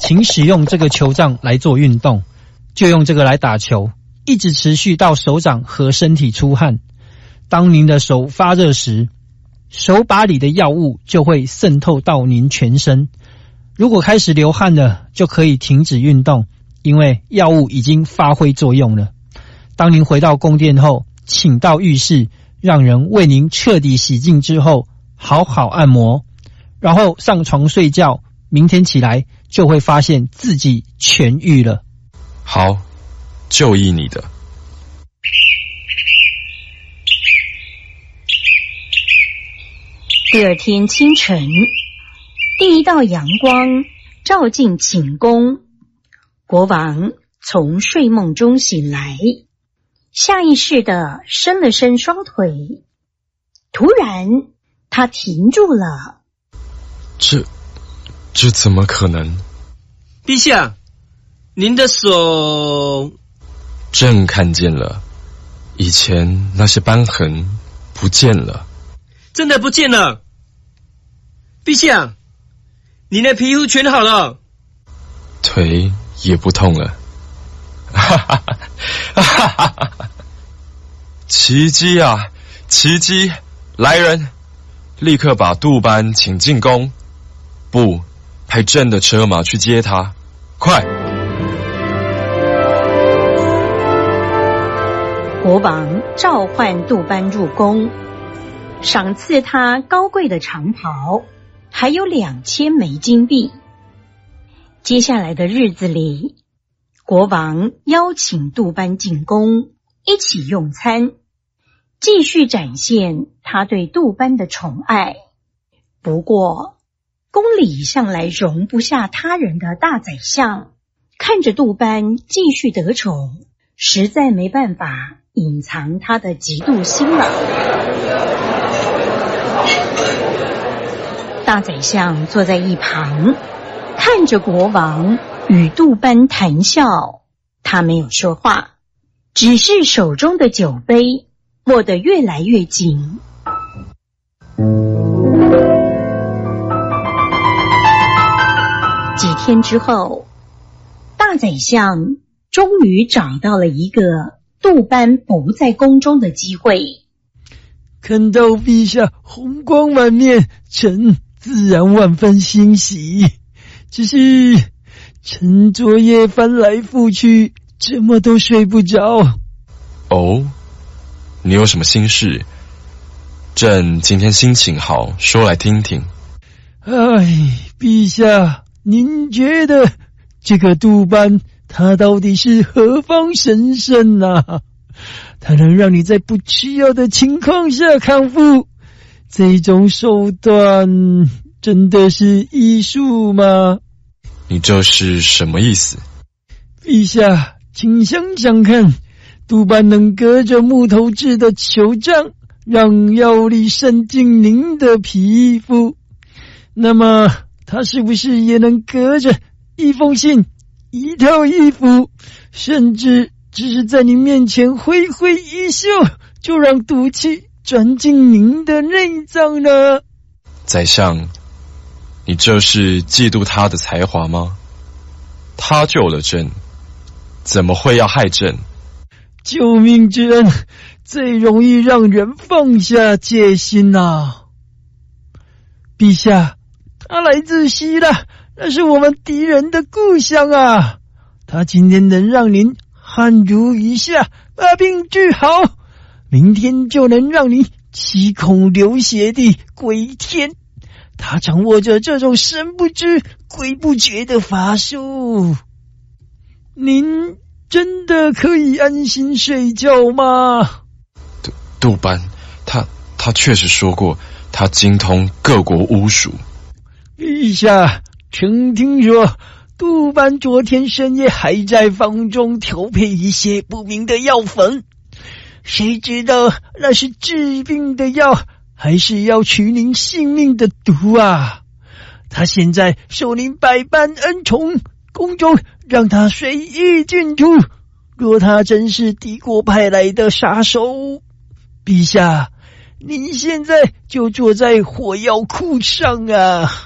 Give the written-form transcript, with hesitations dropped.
请使用这个球杖来做运动，就用这个来打球，一直持续到手掌和身体出汗。当您的手发热时，手把里的药物就会渗透到您全身。如果开始流汗了，就可以停止运动，因为药物已经发挥作用了。当您回到宫殿后，请到浴室，让人为您彻底洗净之后，好好按摩，然后上床睡觉。明天起来就会发现自己痊愈了。 好，就依你的。 第二天清晨，第一道阳光照进寝宫，国王从睡梦中醒来，下意识地伸了伸双腿，突然他停住了。 这怎么可能？ 陛下，您的手…… 朕看见了，以前那些斑痕不见了。 真的不见了？陛下，你的皮肤全好了， 腿也不痛了。哈哈哈哈哈！奇迹啊，奇迹！来人，立刻把杜班请进宫。不，派朕的车马去接他，快！ 国王召唤杜班入宫，赏赐他高贵的长袍，还有2000枚金币。接下来的日子里，国王邀请杜班进宫，一起用餐，继续展现他对杜班的宠爱。不过，宫里向来容不下他人的大宰相，看着杜班继续得宠，实在没办法隐藏他的嫉妒心了。大宰相坐在一旁，看着国王与杜班谈笑，他没有说话，只是手中的酒杯握得越来越紧。几天之后，大宰相终于找到了一个杜班不在宫中的机会。 看到陛下红光满面，臣自然万分欣喜。只是臣昨夜翻来覆去，怎么都睡不着。 哦，你有什么心事？朕今天心情好，说来听听。 陛下，您觉得这个杜班他到底是何方神圣啊？他能让你在不吃药的情况下康复，这种手段真的是医术吗？ 你这是什么意思？ 陛下，请想想看，杜班能隔着木头制的球杖让药力渗进您的皮肤，那么他是不是也能隔着一封信、一套衣服，甚至只是在你面前挥挥衣袖，就让毒气钻进您的内脏呢？ 宰相，你这是嫉妒他的才华吗？他救了朕，怎么会要害朕？ 救命之恩最容易让人放下戒心啊！陛下，他来自希腊，那是我们敌人的故乡啊！他今天能让您汗如雨下，把病治好，明天就能让您七孔流血地归天。他掌握着这种神不知鬼不觉的法术，您真的可以安心睡觉吗？ 杜班，他确实说过，他精通各国巫术。 陛下，臣听说杜班昨天深夜还在房中调配一些不明的药粉，谁知道那是治病的药，还是要取您性命的毒啊！他现在受您百般恩宠，宫中让他随意进出。若他真是敌国派来的杀手，陛下，您现在就坐在火药库上啊！